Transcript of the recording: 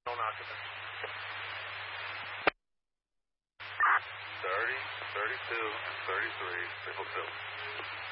On occupant. 30, 32, and 33, triple two.